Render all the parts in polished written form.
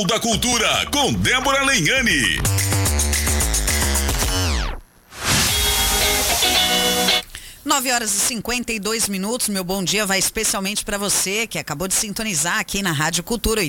Da Cultura, com Débora Lenhani. Nove horas e 52 minutos, meu bom dia vai especialmente para você que acabou de sintonizar aqui na Rádio Cultura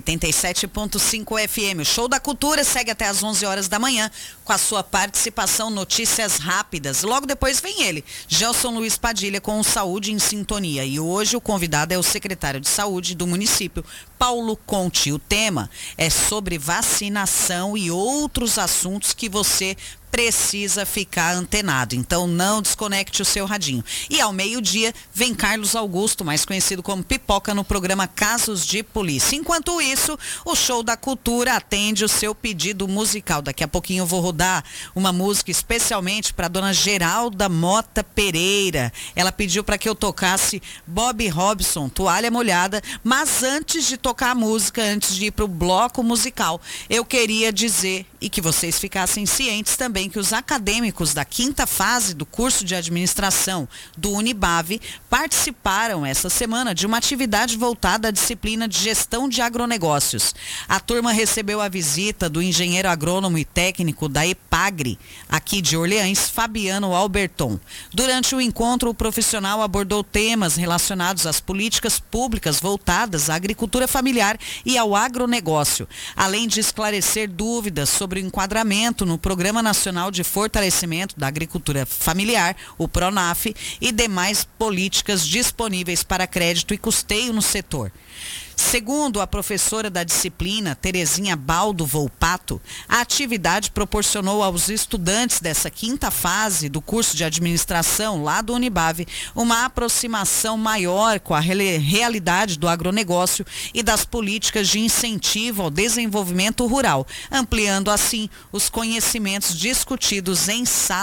87.5 FM. O Show da Cultura segue até às 11 horas da manhã com a sua participação, notícias rápidas. Logo depois vem ele, Gelson Luiz Padilha, com o Saúde em Sintonia. E hoje o convidado é o secretário de Saúde do município, Paulo Conte. O tema é sobre vacinação e outros assuntos que você precisa ficar antenado, então não desconecte o seu radinho. E ao meio-dia vem Carlos Augusto, mais conhecido como Pipoca, no programa Casos de Polícia. Enquanto isso, o Show da Cultura atende o seu pedido musical. Daqui a pouquinho eu vou rodar uma música especialmente para dona Geralda Mota Pereira. Ela pediu para que eu tocasse Bob Robson, Toalha Molhada, mas antes de tocar a música, antes de ir para o bloco musical, eu queria dizer, e que vocês ficassem cientes também, que os acadêmicos da 5ª fase do curso de administração do Unibave participaram essa semana de uma atividade voltada à disciplina de gestão de agronegócios. A turma recebeu a visita do engenheiro agrônomo e técnico da EPAGRE, aqui de Orleans, Fabiano Alberton. Durante o encontro, o profissional abordou temas relacionados às políticas públicas voltadas à agricultura familiar e ao agronegócio, além de esclarecer dúvidas sobre o enquadramento no Programa Nacional de Fortalecimento da Agricultura Familiar, o PRONAF, e demais políticas disponíveis para crédito e custeio no setor. Segundo a professora da disciplina, Terezinha Baldo Volpato, a atividade proporcionou aos estudantes dessa 5ª fase do curso de administração lá do Unibave uma aproximação maior com a realidade do agronegócio e das políticas de incentivo ao desenvolvimento rural, ampliando assim os conhecimentos discutidos em sala